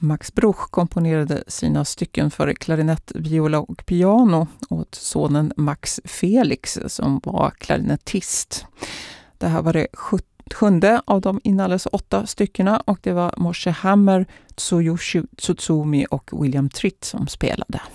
Max Bruch komponerade sina stycken för klarinett, viola och piano åt sonen Max Felix som var klarinettist. Det här var det sjunde av de inalles 8 styckena och det var Moshe Hammer, Tsuyoshi Tsutsumi och William Tritt som spelade.